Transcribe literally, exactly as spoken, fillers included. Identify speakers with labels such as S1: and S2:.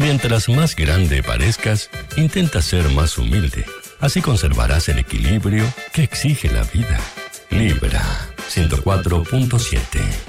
S1: Mientras más grande parezcas, intenta ser más humilde. Así conservarás el equilibrio que exige la vida. Libra ciento cuatro punto siete.